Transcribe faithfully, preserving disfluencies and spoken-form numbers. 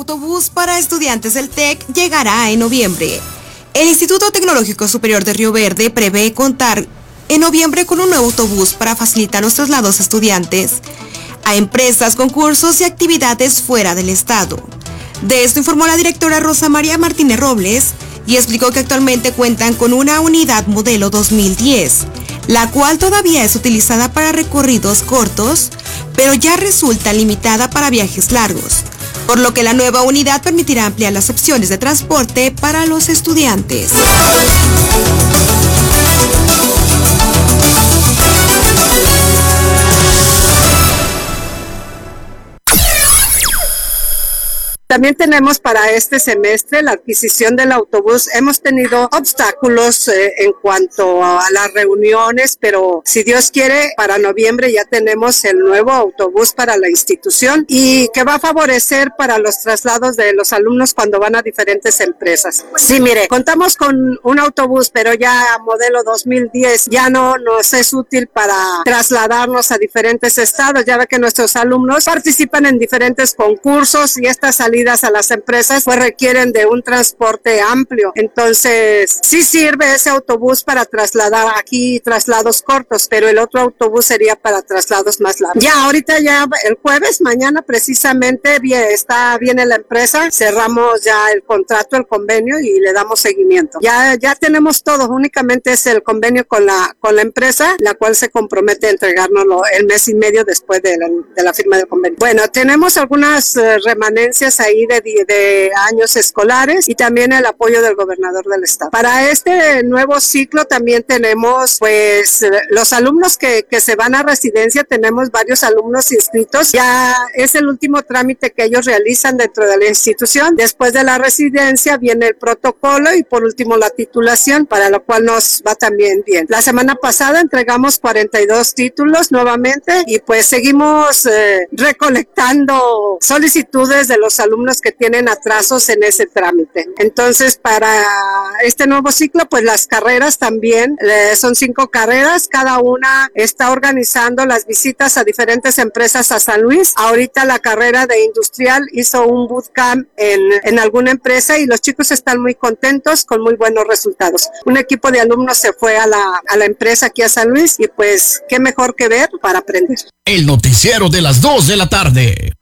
Autobús para estudiantes del T E C llegará en noviembre. El Instituto Tecnológico Superior de Río Verde prevé contar en noviembre con un nuevo autobús para facilitar los traslados a estudiantes a empresas, concursos y actividades fuera del estado. De esto informó la directora Rosa María Martínez Robles y explicó que actualmente cuentan con una unidad modelo dos mil diez, la cual todavía es utilizada para recorridos cortos, pero ya resulta limitada para viajes largos, por lo que la nueva unidad permitirá ampliar las opciones de transporte para los estudiantes. También tenemos para este semestre la adquisición del autobús. Hemos tenido obstáculos eh, en cuanto a las reuniones, pero si Dios quiere, para noviembre ya tenemos el nuevo autobús para la institución y que va a favorecer para los traslados de los alumnos cuando van a diferentes empresas. Sí, mire, contamos con un autobús, pero ya modelo dos mil diez ya no nos es útil para trasladarnos a diferentes estados. Ya ve que nuestros alumnos participan en diferentes concursos y estas salidas a las empresas pues requieren de un transporte amplio. Entonces sí sirve ese autobús para trasladar aquí traslados cortos, pero el otro autobús sería para traslados más largos. Ya ahorita ya el jueves, mañana precisamente bien, está viene la empresa, cerramos ya el contrato, el convenio y le damos seguimiento. Ya ya tenemos todo, únicamente es el convenio con la con la empresa, la cual se compromete a entregárnoslo el mes y medio después de la, de la firma del convenio. Bueno, tenemos algunas uh, remanencias ahí De, de años escolares y también el apoyo del gobernador del estado. Para este nuevo ciclo también tenemos pues los alumnos que, que se van a residencia, tenemos varios alumnos inscritos, ya es el último trámite que ellos realizan dentro de la institución. Después de la residencia viene el protocolo y por último la titulación, para lo cual nos va también bien. La semana pasada entregamos cuarenta y dos títulos nuevamente y pues seguimos eh, recolectando solicitudes de los alumnos que tienen atrasos en ese trámite. Entonces, para este nuevo ciclo, pues las carreras también, eh, son cinco carreras, cada una está organizando las visitas a diferentes empresas a San Luis. Ahorita la carrera de industrial hizo un bootcamp en, en alguna empresa y los chicos están muy contentos con muy buenos resultados. Un equipo de alumnos se fue a la, a la empresa aquí a San Luis y pues qué mejor que ver para aprender. El noticiero de las dos de la tarde.